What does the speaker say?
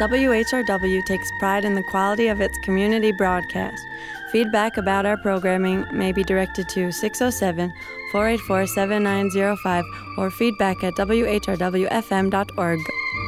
WHRW takes pride in the quality of its community broadcast. Feedback about our programming may be directed to 607-484-7905 or feedback at whrwfm.org.